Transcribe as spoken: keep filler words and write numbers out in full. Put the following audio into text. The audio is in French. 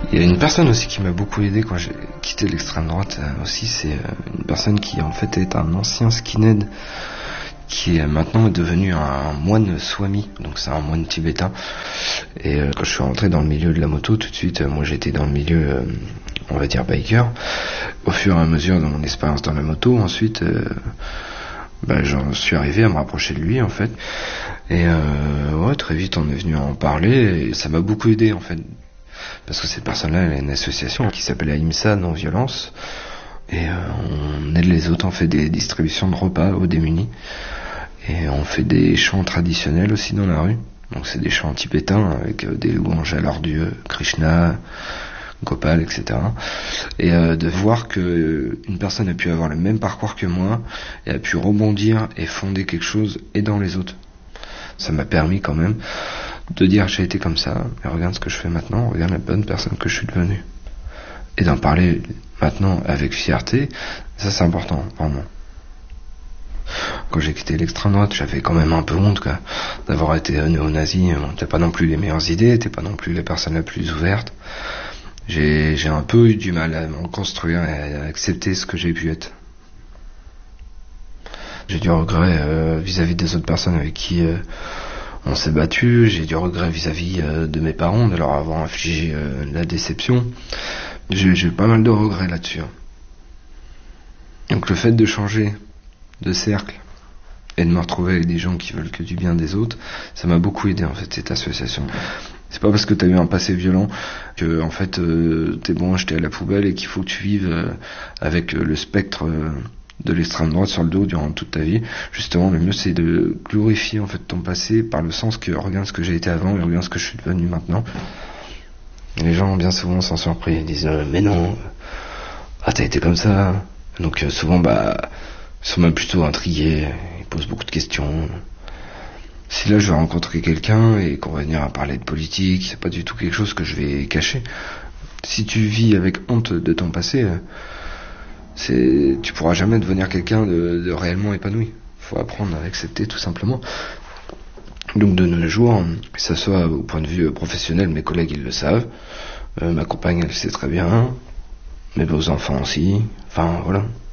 Il y a une personne aussi qui m'a beaucoup aidé quand j'ai quitté l'extrême droite euh, aussi, c'est euh, une personne qui en fait est un ancien skinhead qui est maintenant devenu un moine swami, donc c'est un moine tibétain. Et euh, quand je suis rentré dans le milieu de la moto, tout de suite, euh, moi j'étais dans le milieu, euh, on va dire biker. Au fur et à mesure de mon expérience dans la moto, ensuite, euh, bah, j'en suis arrivé à me rapprocher de lui en fait. Et euh, ouais, très vite on est venu en parler et ça m'a beaucoup aidé en fait. Parce que cette personne-là, elle a une association qui s'appelle Ahimsa Non Violence. Et euh, on aide les autres, on fait des distributions de repas aux démunis. Et on fait des chants traditionnels aussi dans la rue. Donc c'est des chants tibétains avec euh, des louanges à leur dieu, Krishna, Gopal, et cetera. Et euh, de voir que euh, une personne a pu avoir le même parcours que moi et a pu rebondir et fonder quelque chose aidant les autres. Ça m'a permis quand même de dire j'ai été comme ça, et regarde ce que je fais maintenant, regarde la bonne personne que je suis devenue. Et d'en parler maintenant avec fierté, ça c'est important pour moi. Quand j'ai quitté l'extrême droite, j'avais quand même un peu honte quoi, d'avoir été néo-nazi. Bon, t'as pas non plus les meilleures idées, t'es pas non plus la personne la plus ouverte. J'ai, j'ai un peu eu du mal à me construire et à accepter ce que j'ai pu être. J'ai du regret euh, vis-à-vis des autres personnes avec qui euh, on s'est battu. J'ai du regret vis-à-vis euh, de mes parents, de leur avoir infligé euh, la déception. J'ai, j'ai pas mal de regrets là-dessus. Donc le fait de changer de cercle et de me retrouver avec des gens qui veulent que du bien des autres, ça m'a beaucoup aidé en fait cette association. C'est pas parce que t'as eu un passé violent que en fait euh, t'es bon à jeter à la poubelle et qu'il faut que tu vives euh, avec euh, le spectre euh, de l'extrême droite sur le dos durant toute ta vie. Justement, le mieux c'est de glorifier en fait ton passé par le sens que regarde ce que j'ai été avant et regarde ce que je suis devenu maintenant. Et les gens bien souvent sont surpris, ils disent euh, mais non, ah t'as été comme ça. Donc euh, souvent bah ils sont même plutôt intrigués, ils posent beaucoup de questions. Si là je vais rencontrer quelqu'un et qu'on va venir à parler de politique, c'est pas du tout quelque chose que je vais cacher. Si tu vis avec honte de ton passé, c'est, tu pourras jamais devenir quelqu'un de, de réellement épanoui. Faut apprendre à accepter tout simplement. Donc de nos jours, que ça soit au point de vue professionnel, mes collègues ils le savent, euh, ma compagne elle le sait très bien, mes beaux enfants aussi, enfin voilà.